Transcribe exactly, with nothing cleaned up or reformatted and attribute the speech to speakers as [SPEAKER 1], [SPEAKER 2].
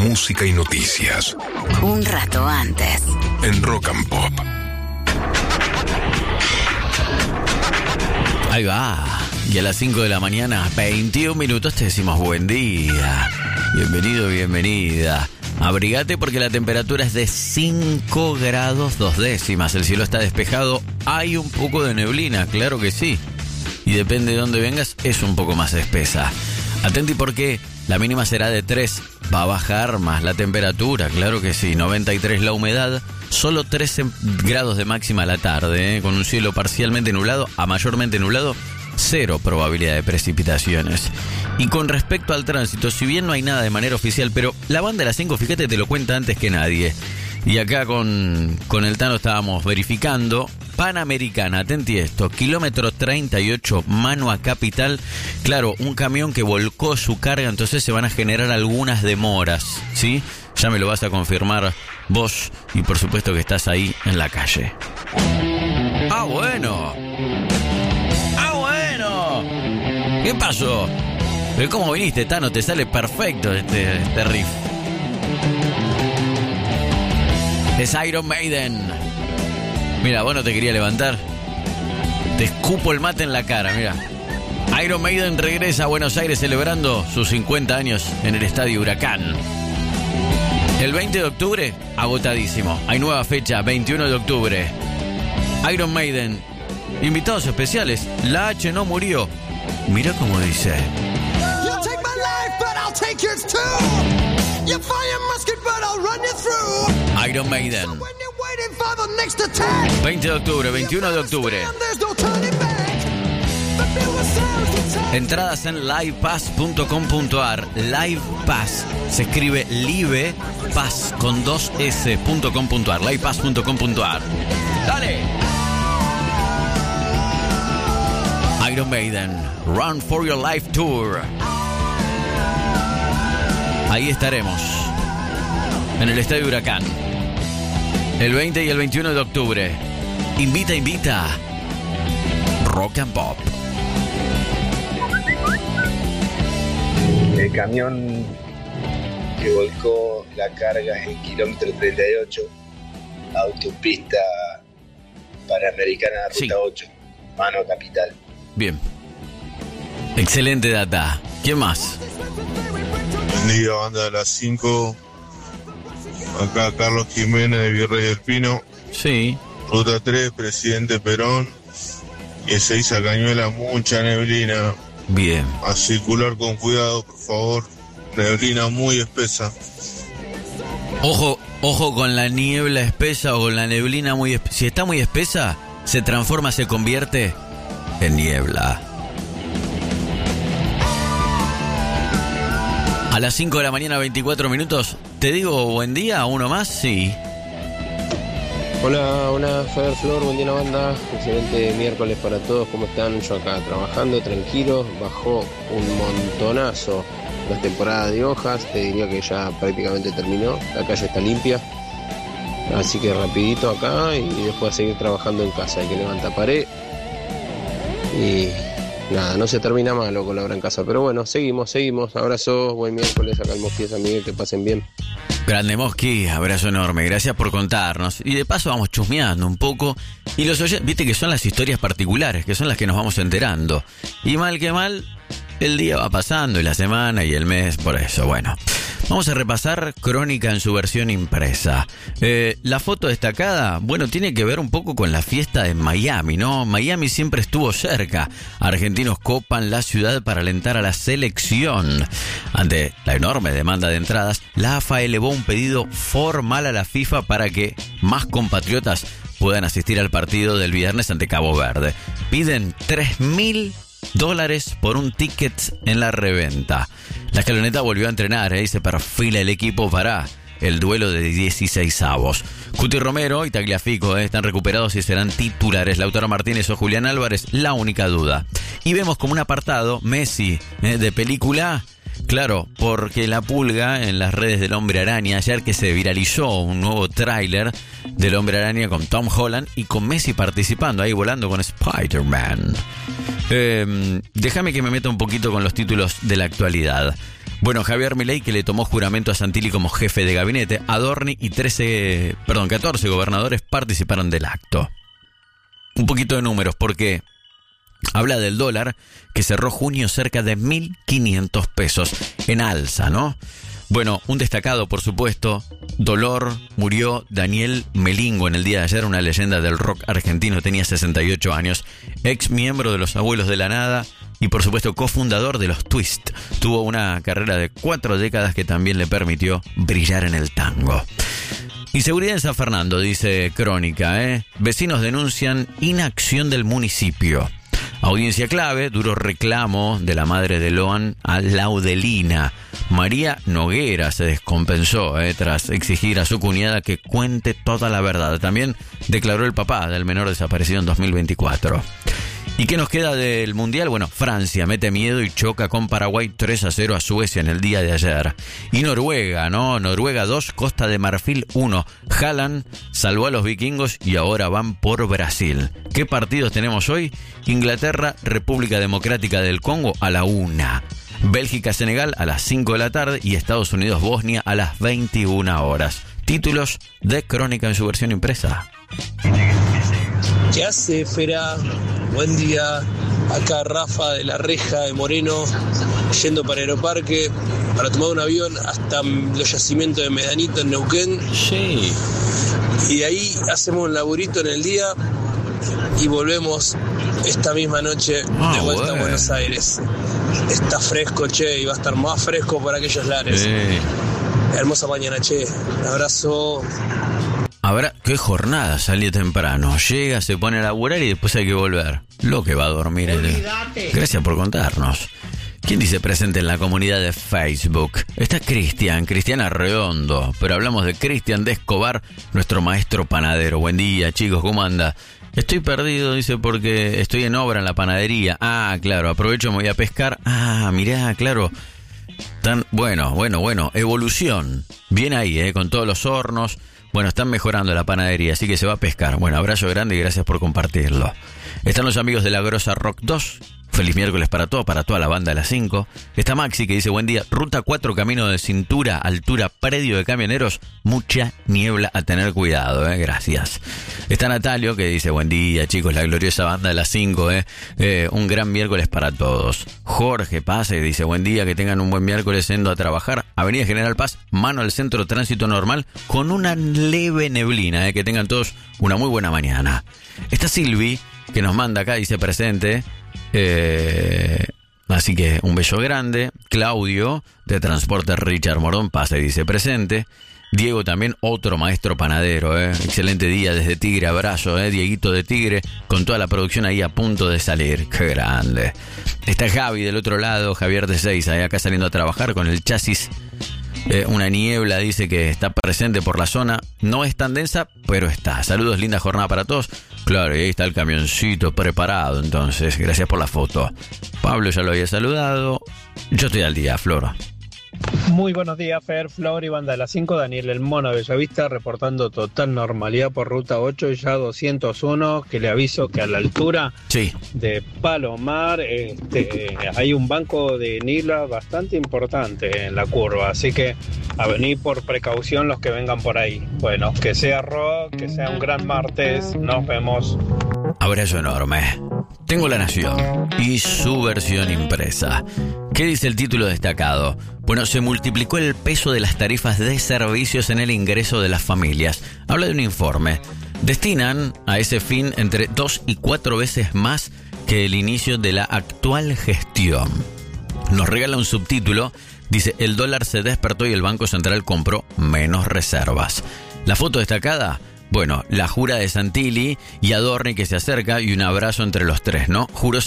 [SPEAKER 1] música y noticias.
[SPEAKER 2] Un rato antes.
[SPEAKER 1] En Rock and Pop.
[SPEAKER 3] Ahí va. Y a las cinco de la mañana, veintiún minutos, te decimos buen día. Bienvenido, bienvenida. Abrigate porque la temperatura es de cinco grados dos décimas. El cielo está despejado. Hay un poco de neblina, claro que sí. Y depende de dónde vengas, es un poco más espesa. Atenti porque la mínima será de tres. Va a bajar más la temperatura, claro que sí. noventa y tres la humedad. Solo trece grados de máxima a la tarde, ¿eh? Con un cielo parcialmente nublado a mayormente nublado. Cero probabilidad de precipitaciones. Y con respecto al tránsito, si bien no hay nada de manera oficial, pero la banda de las cinco, fíjate, te lo cuenta antes que nadie. Y acá con, con el Tano estábamos verificando. Panamericana, atenti esto, kilómetro treinta y ocho, mano a Capital. Claro, un camión que volcó su carga, entonces se van a generar algunas demoras, ¿sí? Ya me lo vas a confirmar vos y por supuesto que estás ahí en la calle. ¡Ah, bueno! ¡Ah, bueno! ¿Qué pasó? ¿Cómo viniste, Tano? Te sale perfecto este, este riff. Es Iron Maiden. Mira, vos no te quería levantar. Te escupo el mate en la cara, mira. Iron Maiden regresa a Buenos Aires celebrando sus cincuenta años en el Estadio Huracán. El veinte de octubre, agotadísimo. Hay nueva fecha, veintiuno de octubre. Iron Maiden. Invitados especiales. La H no murió. Mira cómo dice.
[SPEAKER 4] You'll take my life, but I'll take yours too. You fire musket, but I'll run you through.
[SPEAKER 3] Iron Maiden. veinte de octubre, veintiuno de octubre. Entradas en live pass punto com punto a r. Live Pass. Se escribe live pass con dos s punto com punto a r. live pass punto com punto a r. ¡Dale! Iron Maiden. Run for Your Life Tour. Ahí estaremos. En el Estadio Huracán. El veinte y el veintiuno de octubre. Invita, invita. Rock and Pop.
[SPEAKER 5] El camión que volcó la carga en el kilómetro treinta y ocho, autopista Panamericana, ruta sí. ocho, mano a Capital.
[SPEAKER 3] Bien. Excelente data. ¿Quién más?
[SPEAKER 6] Buen día, banda de las cinco. Acá Carlos Jiménez de Virrey del Pino.
[SPEAKER 3] Sí.
[SPEAKER 6] Ruta tres, Presidente Perón. Y Ezeiza Cañuela, mucha neblina.
[SPEAKER 3] Bien.
[SPEAKER 6] A circular con cuidado, por favor. Neblina muy espesa.
[SPEAKER 3] Ojo, ojo con la niebla espesa o con la neblina muy espesa. Si está muy espesa, se transforma, se convierte en niebla. A las cinco de la mañana, veinticuatro minutos. ¿Te digo buen día? ¿Uno más? Sí.
[SPEAKER 7] Hola, hola, Fer, Flor, buen día la banda. Excelente miércoles para todos. ¿Cómo están? Yo acá trabajando, tranquilo. Bajó un montonazo la temporada de hojas. Te diría que ya prácticamente terminó. La calle está limpia. Así que rapidito acá y después a seguir trabajando en casa. Hay que levantar pared. Y nada, no se termina mal con la obra en casa. Pero bueno, seguimos, seguimos. Abrazos, buen miércoles acá en Mosquí San Miguel. Que pasen bien.
[SPEAKER 3] Grande Mosqui, abrazo enorme, gracias por contarnos. Y de paso vamos chusmeando un poco. Y los oyentes, viste que son las historias particulares, que son las que nos vamos enterando. Y mal que mal, el día va pasando, y la semana, y el mes, por eso, bueno. Vamos a repasar Crónica en su versión impresa. Eh, la foto destacada, bueno, tiene que ver un poco con la fiesta de Miami, ¿no? Miami siempre estuvo cerca. Argentinos copan la ciudad para alentar a la selección. Ante la enorme demanda de entradas, la A F A elevó un pedido formal a la FIFA para que más compatriotas puedan asistir al partido del viernes ante Cabo Verde. Piden tres mil dólares por un ticket en la reventa. La escaloneta volvió a entrenar ¿eh? y se perfila el equipo para el duelo de dieciseisavos. Cuti Romero y Tagliafico ¿eh? están recuperados y serán titulares. Lautaro Martínez o Julián Álvarez, la única duda. Y vemos como un apartado Messi ¿eh? de película Claro, porque la pulga en las redes del Hombre Araña, ayer que se viralizó un nuevo tráiler del Hombre Araña con Tom Holland y con Messi participando, ahí volando con Spider-Man. Eh, déjame que me meta un poquito con los títulos de la actualidad. Bueno, Javier Milei, que le tomó juramento a Santilli como jefe de gabinete, Adorni y trece, perdón, catorce gobernadores participaron del acto. Un poquito de números, porque habla del dólar, que cerró junio cerca de mil quinientos pesos en alza, ¿no? Bueno, un destacado, por supuesto, dolor, murió Daniel Melingo en el día de ayer, una leyenda del rock argentino, tenía sesenta y ocho años, ex miembro de Los Abuelos de la Nada y, por supuesto, cofundador de los Twist. Tuvo una carrera de cuatro décadas que también le permitió brillar en el tango. Inseguridad en San Fernando, dice Crónica, ¿eh? Vecinos denuncian inacción del municipio. Audiencia clave, duro reclamo de la madre de Loan a Laudelina. María Noguera se descompensó eh, tras exigir a su cuñada que cuente toda la verdad. También declaró el papá del menor desaparecido en dos mil veinticuatro. ¿Y qué nos queda del Mundial? Bueno, Francia mete miedo y choca con Paraguay tres a cero a Suecia en el día de ayer. Y Noruega, ¿no? Noruega dos, Costa de Marfil uno. Haaland salvó a los vikingos y ahora van por Brasil. ¿Qué partidos tenemos hoy? Inglaterra, República Democrática del Congo a la una. Bélgica-Senegal a las cinco de la tarde y Estados Unidos-Bosnia a las veintiuna horas. Títulos de Crónica en su versión impresa.
[SPEAKER 8] ¿Qué hace, Fera? Buen día. Acá Rafa de la Reja de Moreno, yendo para Aeroparque para tomar un avión hasta los yacimientos de Medanito en Neuquén.
[SPEAKER 3] Sí.
[SPEAKER 8] Y de ahí hacemos un laburito en el día y volvemos esta misma noche
[SPEAKER 3] ah,
[SPEAKER 8] de vuelta
[SPEAKER 3] bueno.
[SPEAKER 8] a Buenos Aires. Está fresco, che, y va a estar más fresco por aquellos lares.
[SPEAKER 3] Sí.
[SPEAKER 8] Hermosa mañana, che. Un abrazo.
[SPEAKER 3] Habrá, qué jornada, salió temprano. Llega, se pone a laburar y después hay que volver. Lo que va a dormir.
[SPEAKER 4] Olvídate.
[SPEAKER 3] Gracias por contarnos. ¿Quién dice presente en la comunidad de Facebook? Está Cristian, Cristiana Redondo. Pero hablamos de Cristian de Escobar, nuestro maestro panadero. Buen día, chicos, ¿cómo anda? Estoy perdido, dice, porque estoy en obra en la panadería. Ah, claro, aprovecho, me voy a pescar. Ah, mirá, claro. Tan, bueno, bueno, bueno, evolución. Bien ahí, eh, con todos los hornos. Bueno, están mejorando la panadería, así que se va a pescar. Bueno, abrazo grande y gracias por compartirlo. Están los amigos de La Grosa Rock dos. Feliz miércoles para todo, para toda la banda de las cinco. Está Maxi que dice, buen día, ruta cuatro, camino de cintura, altura, predio de camioneros, mucha niebla, a tener cuidado, eh, gracias. Está Natalio que dice, buen día chicos, la gloriosa banda de las cinco, eh, eh, un gran miércoles para todos. Jorge pasa y dice, buen día, que tengan un buen miércoles yendo a trabajar. Avenida General Paz, mano al centro, tránsito normal, con una leve neblina, eh, que tengan todos una muy buena mañana. Está Silvi que nos manda acá, dice presente. Eh, así que un beso grande. Claudio de Transporte Richard Mordón pasa y dice presente. Diego también, otro maestro panadero, eh. Excelente día desde Tigre, abrazo, eh. Dieguito de Tigre, con toda la producción ahí a punto de salir. Qué grande. Está Javi del otro lado, Javier de Seiza, eh, acá saliendo a trabajar con el chasis. Eh, una niebla dice que está presente por la zona. No es tan densa, pero está. Saludos, linda jornada para todos. Claro, y ahí está el camioncito preparado, entonces. Gracias por la foto. Pablo ya lo había saludado. Yo estoy al día, Flora.
[SPEAKER 9] Muy buenos días, Fer, Flor y banda de las cinco. Daniel El Mono Bellavista reportando total normalidad por ruta ocho, ya doscientos uno, que le aviso que a la altura
[SPEAKER 3] sí.
[SPEAKER 9] de Palomar este, hay un banco de Nila bastante importante en la curva, así que a venir por precaución los que vengan por ahí. Bueno, que sea rock, que sea un gran martes, nos vemos.
[SPEAKER 3] Abrazo enorme. Tengo La Nación y su versión impresa. ¿Qué dice el título destacado? Bueno, se multiplicó el peso de las tarifas de servicios en el ingreso de las familias. Habla de un informe. Destinan a ese fin entre dos y cuatro veces más que el inicio de la actual gestión. Nos regala un subtítulo. Dice, el dólar se despertó y el Banco Central compró menos reservas. La foto destacada. Bueno, la jura de Santilli y Adorni que se acerca y un abrazo entre los tres, ¿no? Juró